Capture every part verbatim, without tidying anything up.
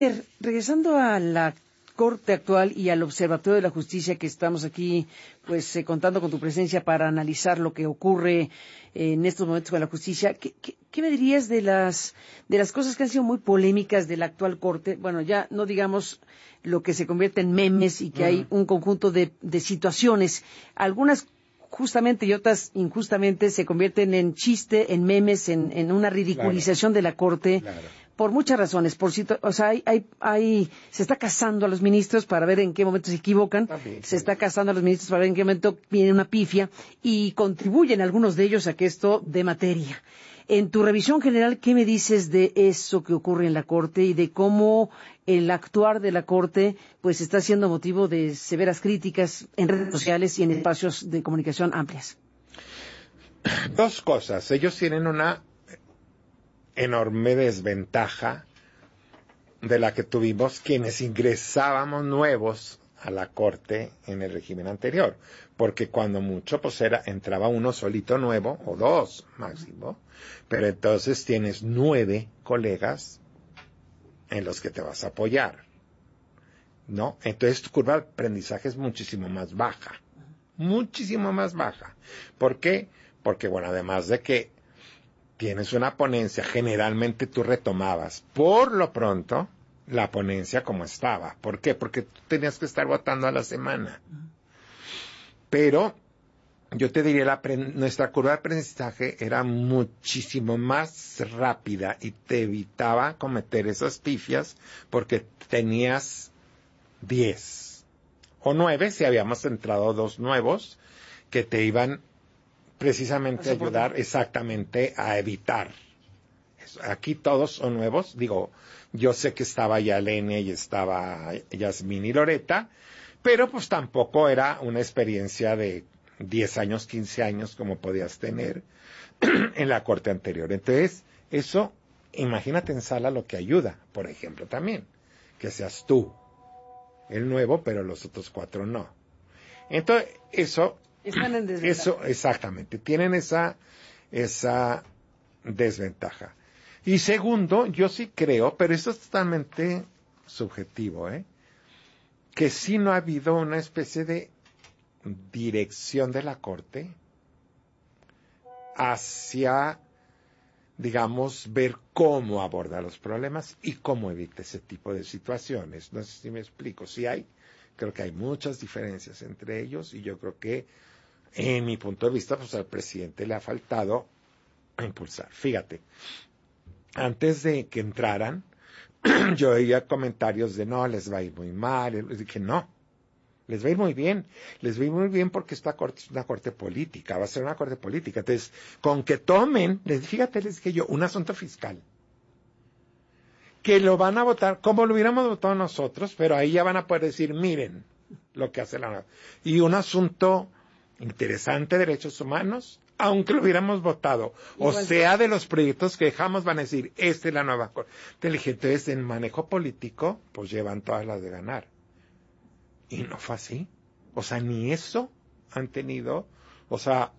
Regresando a la Corte actual y al Observatorio de la Justicia, que estamos aquí pues eh, contando con tu presencia para analizar lo que ocurre eh, en estos momentos con la justicia, ¿qué, qué, qué me dirías de las de las cosas que han sido muy polémicas de la actual Corte? Bueno, ya no digamos lo que se convierte en memes y que uh-huh. hay un conjunto de, de situaciones, algunas justamente y otras injustamente se convierten en chiste, en memes, en, en una ridiculización claro. de la Corte. Claro. Por muchas razones, por situ- o sea, hay, hay, hay, se está cazando a los ministros para ver en qué momento se equivocan, También, se está cazando a los ministros para ver en qué momento viene una pifia y contribuyen algunos de ellos a que esto dé materia. En tu revisión general, ¿qué me dices de eso que ocurre en la Corte y de cómo el actuar de la Corte pues está siendo motivo de severas críticas en redes sociales y en espacios de comunicación amplias? Dos cosas. Ellos tienen una enorme desventaja de la que tuvimos quienes ingresábamos nuevos a la Corte en el régimen anterior, porque cuando mucho pues era entraba uno solito nuevo o dos máximo, pero entonces tienes nueve colegas en los que te vas a apoyar, ¿no? Entonces tu curva de aprendizaje es muchísimo más baja, muchísimo más baja. ¿Por qué? Porque bueno, además de que tienes una ponencia, generalmente tú retomabas, por lo pronto, la ponencia como estaba. ¿Por qué? Porque tú tenías que estar votando a la semana. Pero, yo te diría, la, nuestra curva de aprendizaje era muchísimo más rápida y te evitaba cometer esas pifias porque tenías diez o nueve, si habíamos entrado dos nuevos, que te iban precisamente ayudar exactamente a evitar. Aquí todos son nuevos, digo, yo sé que estaba ya Lenia y estaba Yasmín y Loreta, pero pues tampoco era una experiencia de diez años, quince años como podías tener en la Corte anterior. Entonces, eso, imagínate en sala lo que ayuda, por ejemplo, también, que seas tú el nuevo, pero los otros cuatro no. Entonces, eso Están en desventaja. Eso, exactamente, tienen esa, esa desventaja. Y segundo, yo sí creo, pero eso es totalmente subjetivo, ¿eh? que sí no ha habido una especie de dirección de la Corte hacia, digamos, ver cómo aborda los problemas y cómo evita ese tipo de situaciones. No sé si me explico. Sí hay, creo que hay muchas diferencias entre ellos y yo creo que en mi punto de vista, pues al presidente le ha faltado impulsar. Fíjate, antes de que entraran, yo oía comentarios de no, les va a ir muy mal. Les dije, no, les va a ir muy bien. Les va a ir muy bien porque esta corte es una corte política, va a ser una corte política. Entonces, con que tomen, les, fíjate, les dije yo, un asunto fiscal, que lo van a votar como lo hubiéramos votado nosotros, pero ahí ya van a poder decir, miren lo que hace la... Y un asunto interesante, derechos humanos, aunque lo hubiéramos votado, Igual. o sea, de los proyectos que dejamos, van a decir, esta es la nueva Corte. Entonces, en manejo político, pues llevan todas las de ganar. Y no fue así. O sea, ni eso han tenido, o sea,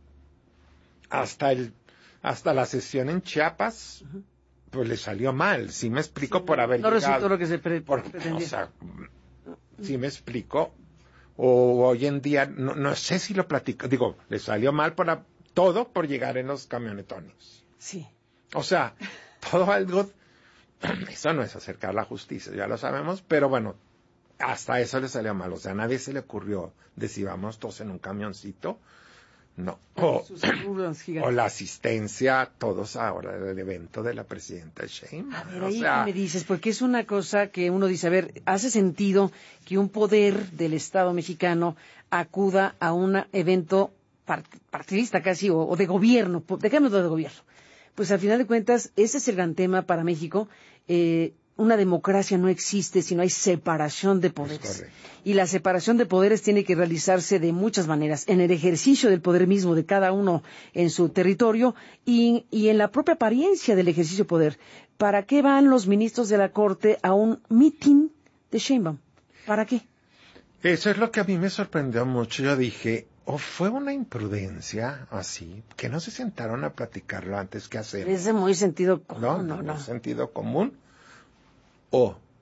hasta el, hasta la sesión en Chiapas, uh-huh. pues le salió mal, si me explico, sí, por no, haber no llegado. No resultó lo que se pre- por, pretendía. O sea, si me explico, o hoy en día, no, no sé si lo platico, digo, le salió mal por la, todo por llegar en los camionetones. Sí. O sea, todo algo, eso no es acercar la justicia, ya lo sabemos, pero bueno, hasta eso le salió mal. O sea, a nadie se le ocurrió decir, vamos todos en un camioncito. No. O, o la asistencia, todos ahora, el evento de la presidenta Sheinbaum. A ver, o ahí sea, me dices, porque es una cosa que uno dice, a ver, ¿hace sentido que un poder del Estado mexicano acuda a un evento part- partidista casi, o, o de gobierno, dejémoslo de gobierno? Pues al final de cuentas, ese es el gran tema para México. Eh, una democracia no existe si no hay separación de poderes. Y la separación de poderes tiene que realizarse de muchas maneras, en el ejercicio del poder mismo de cada uno en su territorio y, y en la propia apariencia del ejercicio de poder. ¿Para qué van los ministros de la Corte a un meeting de Sheinbaum? ¿Para qué? Eso es lo que a mí me sorprendió mucho. Yo dije, o oh, fue una imprudencia así, que no se sentaron a platicarlo antes que hacerlo. Es de muy sentido común, No, no, no. no. Sentido común. O